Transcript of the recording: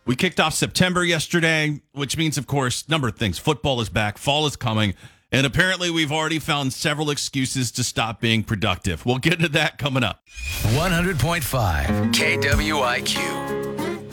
We kicked off September yesterday, which means, of course, number of things. Football is back, fall is coming, and apparently we've already found several excuses to stop being productive. We'll get into that coming up. 100.5 KWIQ.